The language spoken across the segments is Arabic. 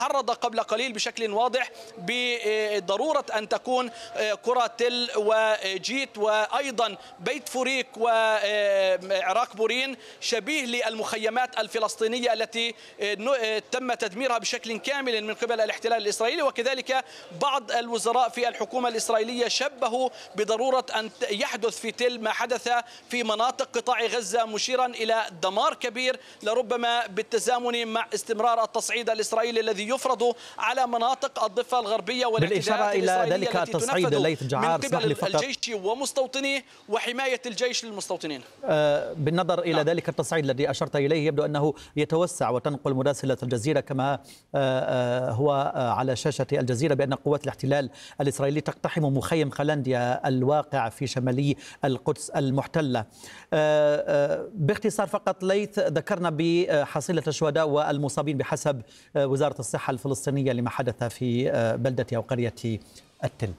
عرض قبل قليل بشكل واضح بضرورة أن تكون قرى تل وجيت وأيضا بيت فوريك وعراق بورين شبيه للمخيمات الفلسطينية التي تم تدميرها بشكل كامل من قبل الاحتلال الإسرائيلي. وكذلك بعض الوزراء في الحكومة الإسرائيلية شبهوا بضرورة أن يحدث في تل ما حدث في مناطق قطاع غزة، مشيرا إلى دمار كبير لربما بالتزامن مع استمرار التصعيد الإسرائيلي الذي يفرض على مناطق الضفة الغربية بالإشارة إلى ذلك التصعيد ليث جعار من قبل الجيش ومستوطنيه وحماية الجيش للمستوطنين. بالنظر إلى ذلك التصعيد الذي أشرت إليه يبدو أنه يتوسع، وتنقل مراسلة الجزيرة كما هو على شاشة الجزيرة بأن قوات الاحتلال الإسرائيلي تقتحم مخيم خلانديا الواقع في شمالي القدس المحتلة. باختصار فقط ليث، ذكرنا بحصيلة الشهداء والمصابين بحسب وزارة الصحة الفلسطينية لما حدث في بلدة أو قرية التل.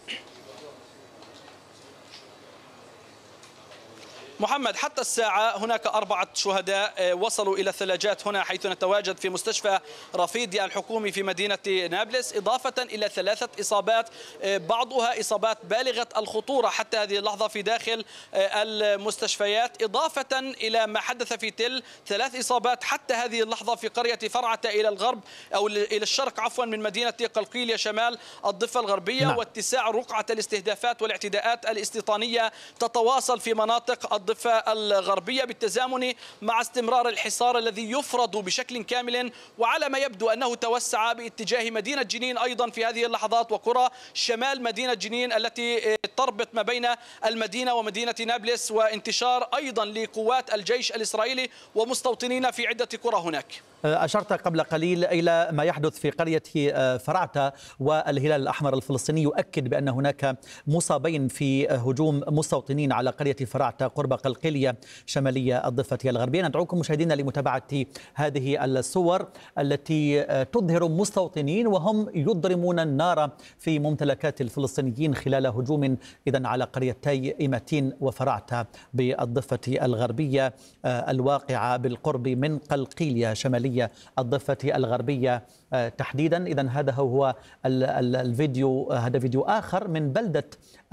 محمد، حتى الساعة هناك 4 شهداء وصلوا إلى الثلاجات هنا حيث نتواجد في مستشفى رفيديا الحكومي في مدينة نابلس، إضافة إلى 3 إصابات بعضها إصابات بالغة الخطورة حتى هذه اللحظة في داخل المستشفيات، إضافة إلى ما حدث في تل 3 إصابات حتى هذه اللحظة في قرية فرعة إلى الغرب أو إلى الشرق عفوا من مدينة قلقيلية شمال الضفة الغربية. نعم. واتساع رقعة الاستهدافات والاعتداءات الاستيطانية تتواصل في مناطق الضفة الغربية بالتزامن مع استمرار الحصار الذي يفرض بشكل كامل، وعلى ما يبدو أنه توسع باتجاه مدينة جنين أيضا في هذه اللحظات وقرى شمال مدينة جنين التي تربط ما بين المدينة ومدينة نابلس، وانتشار أيضا لقوات الجيش الإسرائيلي ومستوطنين في عدة قرى هناك. أشرت قبل قليل إلى ما يحدث في قرية فرعتة، والهلال الأحمر الفلسطيني يؤكد بأن هناك مصابين في هجوم مستوطنين على قرية فرعتة قرب قلقيلية شمالية الضفة الغربية. ندعوكم مشاهدينا لمتابعة هذه الصور التي تظهر مستوطنين وهم يضرمون النار في ممتلكات الفلسطينيين خلال هجوم إذن على قريتي إيماتين وفرعتة بالضفة الغربية الواقعة بالقرب من قلقيلية شمالية الضفة الغربية تحديدا. إذن هذا هو الفيديو، هذا فيديو آخر من بلدة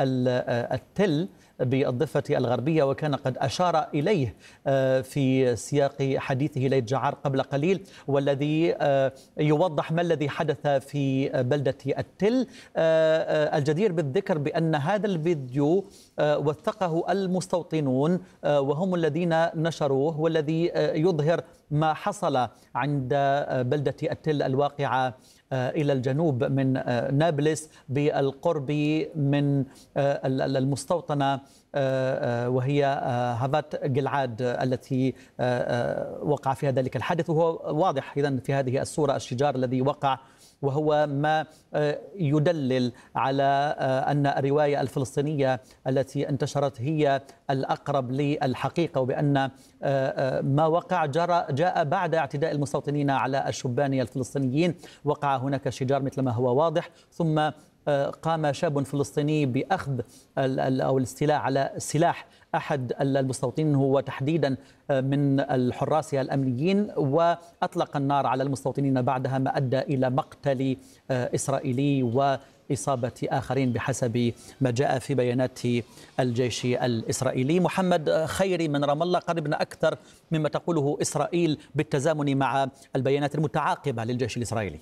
التل بالضفة الغربية، وكان قد أشار إليه في سياق حديثه ليث جعار قبل قليل، والذي يوضح ما الذي حدث في بلدة التل. الجدير بالذكر بأن هذا الفيديو وثقه المستوطنون وهم الذين نشروه، والذي يظهر ما حصل عند بلدة التل الواقعة إلى الجنوب من نابلس بالقرب من المستوطنة وهي هافات جلعاد التي وقع فيها ذلك الحادث. وهو واضح إذن في هذه الصورة الشجار الذي وقع، وهو ما يدلل على أن الرواية الفلسطينية التي انتشرت هي الأقرب للحقيقة، وبأن ما وقع جاء بعد اعتداء المستوطنين على الشبان الفلسطينيين. وقع هناك شجار مثل ما هو واضح، ثم قام شاب فلسطيني بأخذ أو الاستيلاء على سلاح أحد المستوطنين، هو تحديدا من الحراس الأمنيين، وأطلق النار على المستوطنين بعدها، ما أدى إلى مقتل إسرائيلي وإصابة آخرين بحسب ما جاء في بيانات الجيش الإسرائيلي. محمد خيري من رام الله، قربنا أكثر مما تقوله إسرائيل بالتزامن مع البيانات المتعاقبة للجيش الإسرائيلي.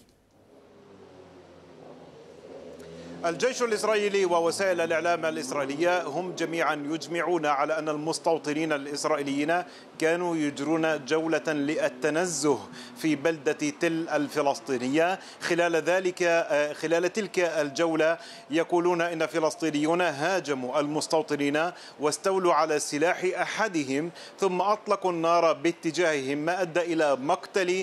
الجيش الإسرائيلي ووسائل الإعلام الإسرائيلية هم جميعا يجمعون على أن المستوطنين الإسرائيليين كانوا يجرون جولة للتنزه في بلدة تل الفلسطينية. خلال تلك الجولة يقولون إن فلسطينيون هاجموا المستوطنين واستولوا على سلاح أحدهم، ثم أطلقوا النار باتجاههم، ما أدى إلى مقتل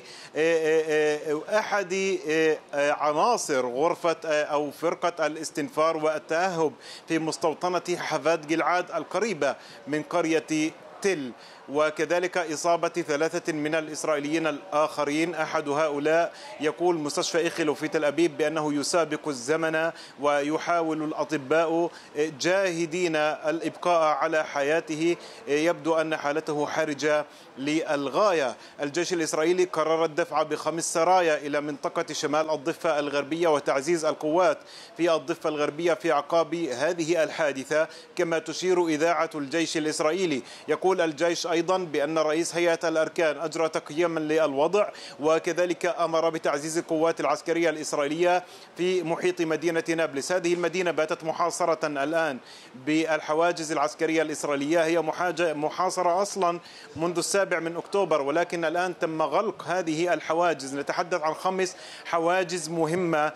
أحد عناصر غرفة أو فرقة الاستنفار والتأهب في مستوطنة حفاد جلعاد القريبة من قرية تل. وكذلك إصابة 3 من الإسرائيليين الآخرين. أحد هؤلاء يقول مستشفى إيخيلو في تل أبيب بأنه يسابق الزمن، ويحاول الأطباء جاهدين الإبقاء على حياته. يبدو أن حالته حرجة للغاية. الجيش الإسرائيلي قرر الدفع ب5 سرايا إلى منطقة شمال الضفة الغربية وتعزيز القوات في الضفة الغربية في أعقاب هذه الحادثة، كما تشير إذاعة الجيش الإسرائيلي. يقول الجيش أيضا بأن رئيس هيئة الأركان أجرى تقييما للوضع، وكذلك أمر بتعزيز القوات العسكرية الإسرائيلية في محيط مدينة نابلس. هذه المدينة باتت محاصرة الآن بالحواجز العسكرية الإسرائيلية، هي محاصرة أصلا منذ 7 أكتوبر، ولكن الآن تم غلق هذه الحواجز. نتحدث عن 5 حواجز مهمة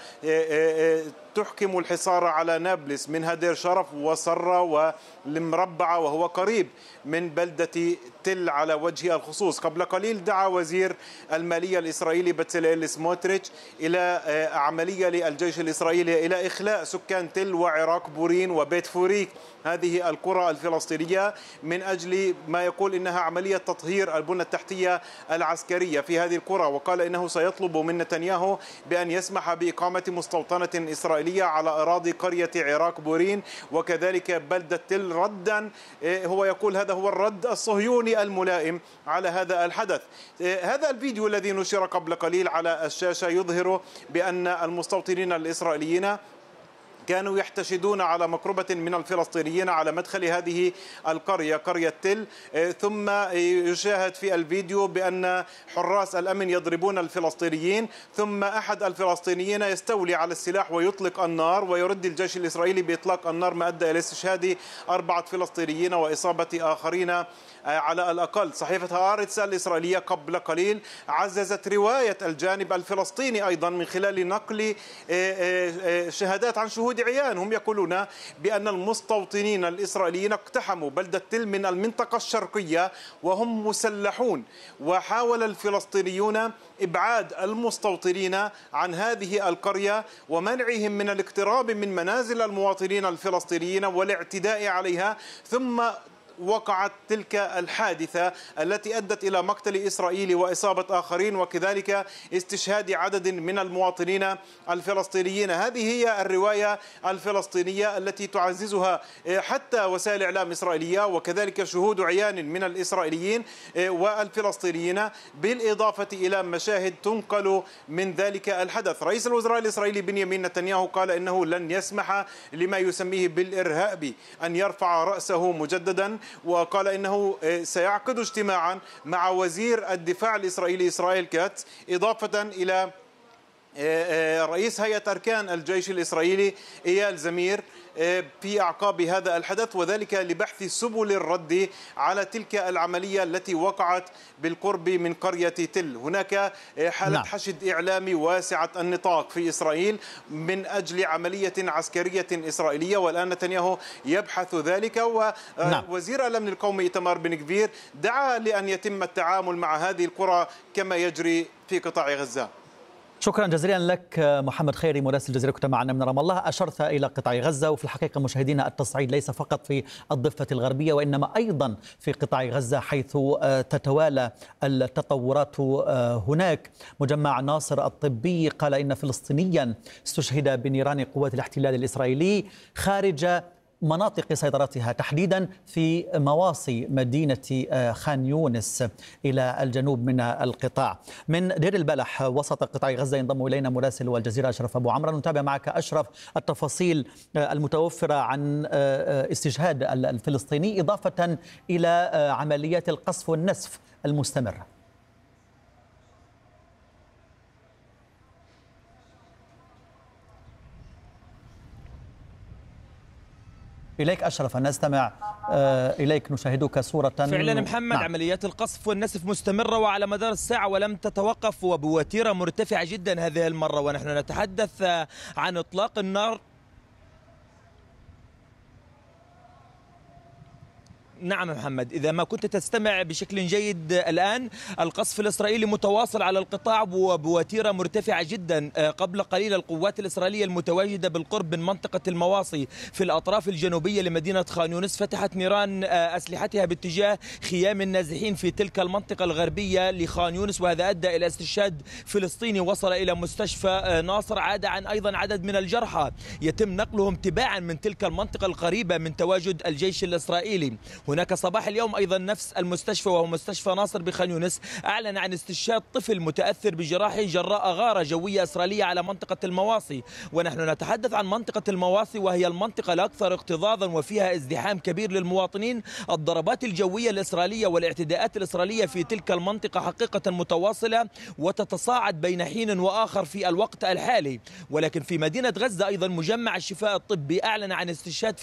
تحكم الحصار على نابلس، منها دير شرف وصرة والمربعة، وهو قريب من بلدة تل على وجه الخصوص. قبل قليل دعا وزير المالية الإسرائيلي بتسليل سموتريتش إلى عملية للجيش الإسرائيلي إلى إخلاء سكان تل وعراق بورين وبيت فوريك، هذه القرى الفلسطينية، من أجل ما يقول إنها عملية تطهير البنى التحتية العسكرية في هذه القرى. وقال إنه سيطلب من نتنياهو بأن يسمح بإقامة مستوطنة إسرائيلية على أراضي قرية عراق بورين وكذلك بلدة تل، ردا هو يقول هذا هو الرد الصهيوني الملائم على هذا الحدث. هذا الفيديو الذي نشر قبل قليل على الشاشة يظهر بأن المستوطنين الإسرائيليين كانوا يحتشدون على مقربة من الفلسطينيين على مدخل هذه القرية، قرية تل، ثم يشاهد في الفيديو بأن حراس الأمن يضربون الفلسطينيين، ثم أحد الفلسطينيين يستولي على السلاح ويطلق النار، ويرد الجيش الإسرائيلي بإطلاق النار، ما أدى إلى استشهاد 4 فلسطينيين وإصابة آخرين على الأقل. صحيفة هآرتس الإسرائيلية قبل قليل عززت رواية الجانب الفلسطيني أيضا من خلال نقل شهادات عن شهود عيان. هم يقولون بأن المستوطنين الإسرائيليين اقتحموا بلدة تل من المنطقة الشرقية وهم مسلحون، وحاول الفلسطينيون إبعاد المستوطنين عن هذه القرية ومنعهم من الاقتراب من منازل المواطنين الفلسطينيين والاعتداء عليها. ثم وقعت تلك الحادثة التي أدت إلى مقتل إسرائيلي وإصابة آخرين وكذلك استشهاد عدد من المواطنين الفلسطينيين. هذه هي الرواية الفلسطينية التي تعززها حتى وسائل إعلام إسرائيلية وكذلك شهود عيان من الإسرائيليين والفلسطينيين، بالإضافة إلى مشاهد تنقل من ذلك الحدث. رئيس الوزراء الإسرائيلي بنيامين نتنياهو قال إنه لن يسمح لما يسميه بالإرهاب أن يرفع رأسه مجددا، وقال إنه سيعقد اجتماعا مع وزير الدفاع الإسرائيلي إسرائيل كاتس، إضافة إلى رئيس هيئة أركان الجيش الإسرائيلي إيال زمير في أعقاب هذا الحدث، وذلك لبحث سبل الرد على تلك العملية التي وقعت بالقرب من قرية تل. هناك حالة حشد إعلامي واسعة النطاق في إسرائيل من أجل عملية عسكرية إسرائيلية، والآن نتنياهو يبحث ذلك. ووزير الأمن القومي إيتمار بن غفير دعا لأن يتم التعامل مع هذه القرى كما يجري في قطاع غزة. شكرا جزيلا لك محمد خيري مراسل الجزيرة، كنت معنا من رام الله. أشرت إلى قطاع غزة، وفي الحقيقة مشاهدينا التصعيد ليس فقط في الضفة الغربية وإنما أيضا في قطاع غزة، حيث تتوالى التطورات هناك. مجمع ناصر الطبي قال إن فلسطينيا استشهد بنيران قوات الاحتلال الإسرائيلي خارج مناطق سيطرتها، تحديدا في مواصي مدينة خان يونس إلى الجنوب من القطاع. من دير البلح وسط قطاع غزة ينضم إلينا مراسل الجزيرة أشرف أبو عمرو. نتابع معك أشرف التفاصيل المتوفرة عن استشهاد الفلسطيني إضافة إلى عمليات القصف والنسف المستمرة. إليك أشرف، نستمع إليك، نشاهدك صورة. فعلا محمد، عمليات القصف والنسف مستمرة وعلى مدار الساعة ولم تتوقف، وبوتيرة مرتفعة جدا هذه المرة. ونحن نتحدث عن إطلاق النار نعم محمد، إذا ما كنت تستمع بشكل جيد الآن، القصف الإسرائيلي متواصل على القطاع وبوتيرة مرتفعة جدا. قبل قليل القوات الإسرائيلية المتواجدة بالقرب من منطقة المواصي في الأطراف الجنوبية لمدينة خان يونس فتحت نيران أسلحتها باتجاه خيام النازحين في تلك المنطقة الغربية لخان يونس، وهذا أدى إلى استشهاد فلسطيني وصل إلى مستشفى ناصر. عاد عن أيضا عدد من الجرحى يتم نقلهم تباعا من تلك المنطقة القريبة من تواجد الجيش الإسرائيلي. هناك صباح اليوم أيضا نفس المستشفى وهو مستشفى ناصر بخان يونس أعلن عن استشهاد طفل متأثر بجراحه جراء غارة جوية إسرائيلية على منطقة المواصي. ونحن نتحدث عن منطقة المواصي وهي المنطقة الأكثر اكتظاظا وفيها ازدحام كبير للمواطنين. الضربات الجوية الإسرائيلية والاعتداءات الإسرائيلية في تلك المنطقة حقيقة متواصلة وتتصاعد بين حين وآخر في الوقت الحالي. ولكن في مدينة غزة أيضا مجمع الشفاء الطبي أعلن عن استشهاد